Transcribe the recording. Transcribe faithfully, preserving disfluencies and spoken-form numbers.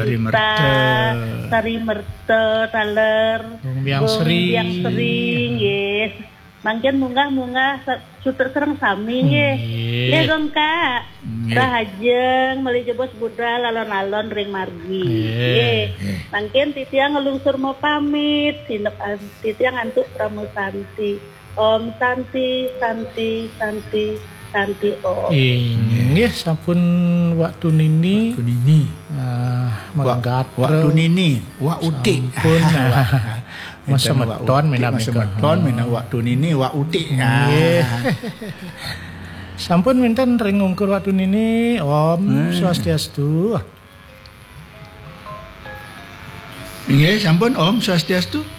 kita Sari Merte taler Biang sering Biang sering yes mangken munggah-munggah suter sereng sami nggih nggih Gong Kak rahajeng meuli jebos budal alon-alon ring margi nggih mangken titiang ngelungsur mau pamit sinep titiang antuk pramusanti Om Santi Santi Santi Santi Om nggih sampun waktu nini waktu nini ah manggat waktu nini wak utik pun masa meton mena masa meton mena waktu nini wak utik nggih sampun minten ring ngungkur waktu nini Om Swastiastu nggih sampun Om Swastiastu